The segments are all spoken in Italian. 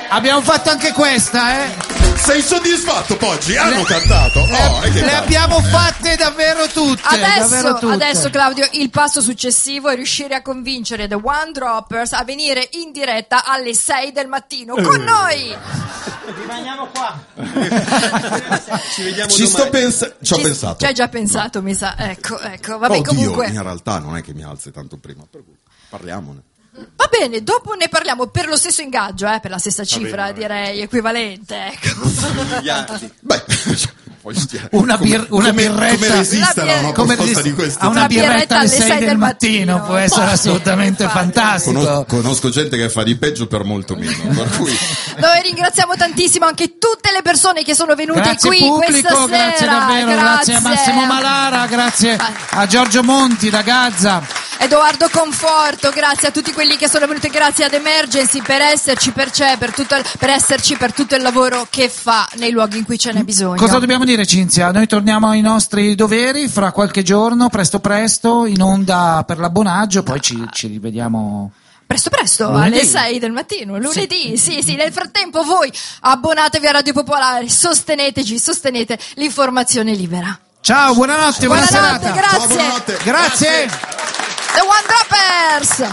Abbiamo fatto anche questa, Sei soddisfatto, Poggi? Hanno cantato. Le abbiamo fatte davvero tutte. Adesso, Claudio, il passo successivo è riuscire a convincere The One Droppers a venire in diretta alle 6 del mattino con noi. Rimaniamo qua. Ci vediamo domani. Ci ho pensato. Ci hai già pensato, mi sa. Ecco. Vabbè, comunque. In realtà non è che mi alzi tanto prima, per cui parliamone. Va bene, dopo ne parliamo per lo stesso ingaggio, per la stessa cifra, direi equivalente. Ecco. Beh, una birretta. Come resistere a una proposta di questo? A una birretta alle 6 del mattino può essere assolutamente fantastico. Conosco gente che fa di peggio per molto meno. Per cui... Noi ringraziamo tantissimo anche tutte le persone che sono venute grazie qui pubblico, questa sera. Grazie davvero, grazie a Massimo Malara, grazie a Giorgio Monti da Gazza. Edoardo Conforto, grazie a tutti quelli che sono venuti, grazie ad Emergency per esserci, per esserci per tutto il lavoro che fa nei luoghi in cui ce n'è bisogno. Cosa dobbiamo dire, Cinzia? Noi torniamo ai nostri doveri fra qualche giorno, presto, in onda per l'abbonaggio, poi ci rivediamo... Presto, lunedì. Alle 6 del mattino, lunedì, sì, nel frattempo voi abbonatevi a Radio Popolare, sosteneteci, sostenete l'informazione libera. Ciao, buonanotte, buona serata. Grazie. Ciao, buonanotte. Grazie. The One Droppers.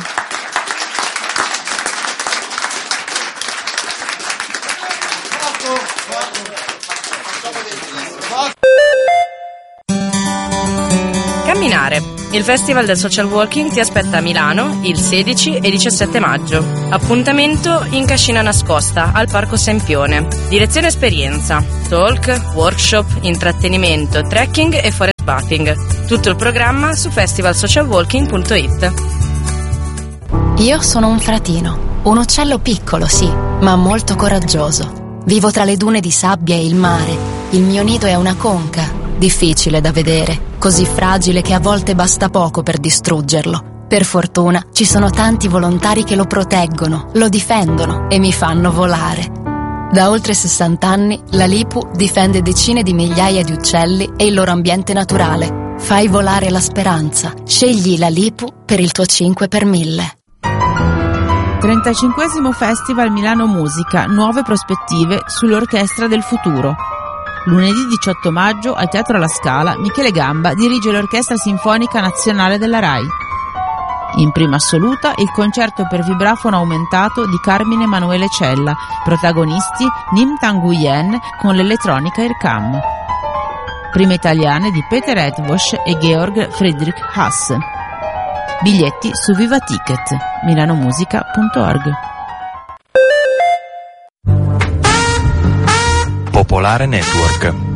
Camminare. Il Festival del Social Walking ti aspetta a Milano il 16 e 17 maggio. Appuntamento in Cascina Nascosta, al Parco Sempione. Direzione esperienza, talk, workshop, intrattenimento, trekking e forest bathing. Tutto il programma su festivalsocialwalking.it. Io sono un fratino, un uccello piccolo sì, ma molto coraggioso. Vivo tra le dune di sabbia e il mare. Il mio nido è una conca, difficile da vedere, così fragile che a volte basta poco per distruggerlo. Per fortuna ci sono tanti volontari che lo proteggono, lo difendono e mi fanno volare. Da oltre 60 anni la LIPU difende decine di migliaia di uccelli e il loro ambiente naturale. Fai volare la speranza. Scegli la LIPU per il tuo 5 per 1000. 35esimo Festival Milano Musica, nuove prospettive sull'Orchestra del Futuro. Lunedì 18 maggio al Teatro La Scala Michele Gamba dirige l'Orchestra Sinfonica Nazionale della RAI. In prima assoluta il concerto per vibrafono aumentato di Carmine Emanuele Cella, protagonisti Nim Tanguyen con l'elettronica Irkam. Prime italiane di Peter Edvosh e Georg Friedrich Haas. Biglietti su Viva Ticket, milanomusica.org. Popolare Network.